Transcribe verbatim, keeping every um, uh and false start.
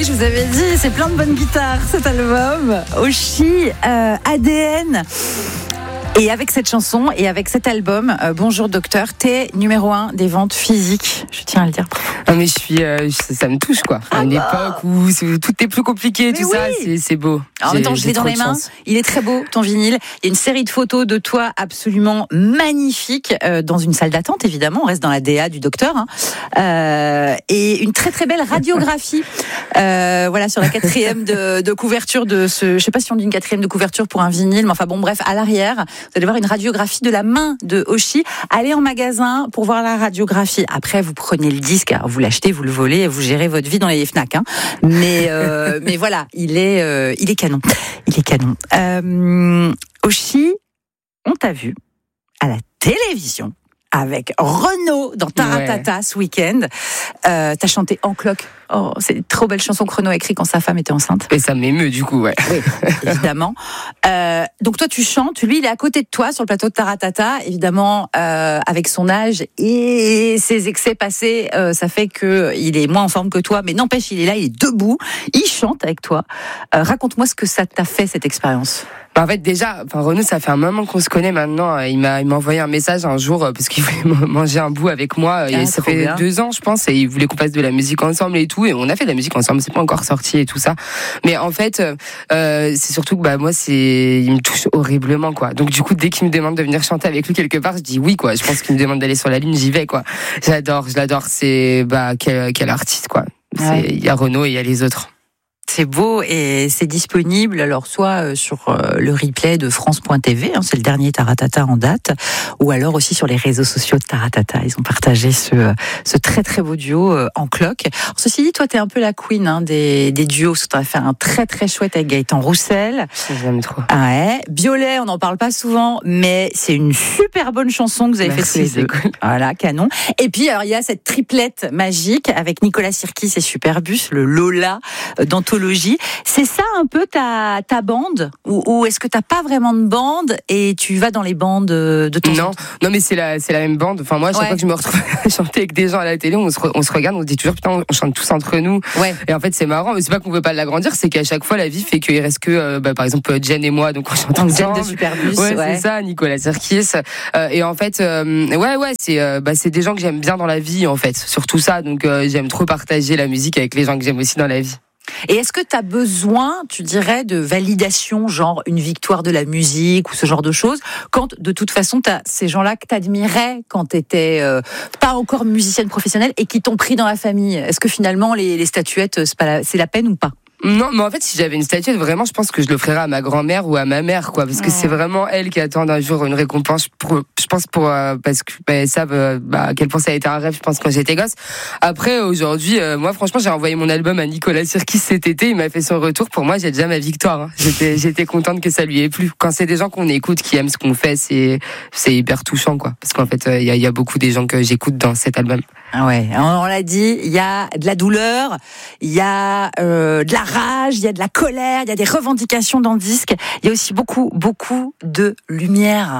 oui, je vous avais dit, c'est plein de bonnes guitares cet album. Oshi, euh, A D N. Et avec cette chanson et avec cet album, euh, Bonjour Docteur, t'es numéro un des ventes physiques. Je tiens à le dire. Non mais je suis, euh, ça, ça me touche quoi. À Ah une bah. époque où c'est, tout est plus compliqué, Mais tout oui. ça, c'est, c'est beau. En même temps, je l'ai dans les mains. Il est très beau, ton vinyle. Il y a une série de photos de toi absolument magnifiques euh, dans une salle d'attente, évidemment. On reste dans la D A du docteur. Hein. Euh, et une très très belle radiographie. Euh, voilà, sur la quatrième de, de couverture de ce. Je sais pas si on dit une quatrième de couverture pour un vinyle, mais enfin bon, bref, à l'arrière, vous allez voir une radiographie de la main de Oshi. Allez en magasin pour voir la radiographie. Après, vous prenez le disque, alors vous l'achetez, vous le volez, vous gérez votre vie dans les Fnac. Hein. Mais euh, mais voilà, il est euh, il est canon. Il est canon. Euh, Oshi, on t'a vu à la télévision avec Renaud dans Taratata ouais. ce week-end. Euh, t'as chanté En Cloque. Oh, c'est une trop belle chanson que Renaud a écrite quand sa femme était enceinte. Et ça m'émeut du coup, ouais. Oui, évidemment. Euh, donc toi, tu chantes. Lui, il est à côté de toi sur le plateau de Taratata. Évidemment, euh, avec son âge et ses excès passés, euh, ça fait que il est moins en forme que toi. Mais n'empêche, il est là, il est debout. Il chante avec toi. Euh, raconte-moi ce que ça t'a fait, cette expérience. Bah en fait déjà, enfin Renaud, ça fait un moment qu'on se connaît maintenant. Il m'a, il m'a envoyé un message un jour parce qu'il voulait manger un bout avec moi. Ah, et ça fait bien. deux ans, je pense, et il voulait qu'on fasse de la musique ensemble et tout. Et on a fait de la musique ensemble. C'est pas encore sorti et tout ça. Mais en fait, euh, c'est surtout que bah moi, c'est, il me touche horriblement quoi. Donc du coup, dès qu'il me demande de venir chanter avec lui quelque part, je dis oui quoi. Je pense qu'il me demande d'aller sur la ligne, j'y vais quoi. J'adore, je l'adore. C'est bah quel, quel artiste quoi. C'est, ouais. Il y a Renaud et il y a les autres. C'est beau et c'est disponible alors soit sur le replay de France point T V, hein, c'est le dernier Taratata en date, ou alors aussi sur les réseaux sociaux de Taratata. Ils ont partagé ce, ce très très beau duo euh, En Cloque. Alors, ceci dit, toi t'es un peu la queen hein, des, des duos, tu as fait un très très chouette avec Gaëtan Roussel. J'aime trop. Ah ouais. Biolay, on n'en parle pas souvent, mais c'est une super bonne chanson que vous avez Merci, fait tous les deux. Cool. Voilà, canon. Et puis alors il y a cette triplette magique avec Nicolas Sirkis et Superbus, le Lola d'anthologie. C'est ça un peu ta, ta bande ou, ou est-ce que t'as pas vraiment de bande et tu vas dans les bandes de ton Non, non mais c'est la, c'est la même bande. Enfin moi, à chaque ouais. fois que je me retrouve à chanter avec des gens à la télé, on se, re, on se regarde, on se dit toujours putain, on chante tous entre nous. Ouais. Et en fait c'est marrant, mais c'est pas qu'on veut pas l'agrandir, c'est qu'à chaque fois la vie fait qu'il reste que, euh, bah, par exemple Jen et moi, donc on chante ensemble. Jen de Superbus. Ouais, ouais. c'est ça, Nicolas Sirkis. Euh, et en fait, euh, ouais, ouais, c'est, euh, bah, c'est des gens que j'aime bien dans la vie en fait, surtout ça. Donc euh, j'aime trop partager la musique avec les gens que j'aime aussi dans la vie. Et est-ce que tu as besoin, tu dirais, de validation, genre une victoire de la musique ou ce genre de choses, quand de toute façon tu as ces gens-là que tu admirais quand tu étais euh, pas encore musicienne professionnelle et qui t'ont pris dans la famille? Est-ce que finalement les, les statuettes, c'est, pas la, c'est la peine ou pas? Non, mais en fait, si j'avais une statuette, vraiment, je pense que je l'offrirais à ma grand-mère ou à ma mère, quoi, parce que oh. c'est vraiment elle qui attend un jour une récompense. Pour, je pense pour euh, parce que bah, ça, bah, à quel point ça a été un rêve, je pense quand j'étais gosse. Après, aujourd'hui, euh, moi, franchement, j'ai envoyé mon album à Nicolas Sirkis cet été. Il m'a fait son retour. Pour moi, j'ai déjà ma victoire. Hein. J'étais, j'étais contente que ça lui ait plu. Quand c'est des gens qu'on écoute, qui aiment ce qu'on fait, c'est, c'est hyper touchant, quoi. Parce qu'en fait, il euh, y, a, y a beaucoup des gens que j'écoute dans cet album. Ah ouais, on l'a dit, il y a de la douleur, il y a euh, de la rage, il y a de la colère, il y a des revendications dans le disque. Il y a aussi beaucoup, beaucoup de lumière.